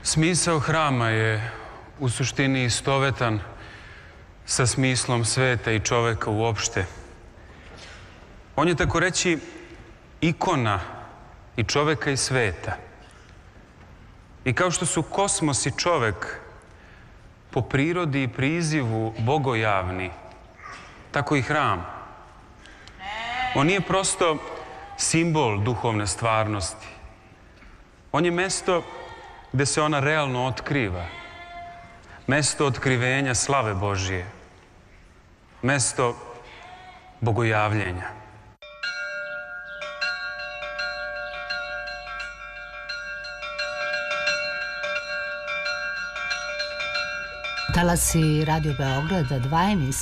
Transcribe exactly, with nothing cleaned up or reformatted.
Smisao hrama je u suštini istovetan sa smislom sveta i čoveka uopšte. On je tako reći ikona i čoveka i sveta. I kao što su kosmos i čovek po prirodi i prizivu bogojavni, tako i hram. On nije prosto simbol duhovne stvarnosti. On je mesto gde se ona realno otkriva. Mesto otkrivenja slave Božije. Mesto bogojavljenja. Talasi Radio Beograda, dva emisije.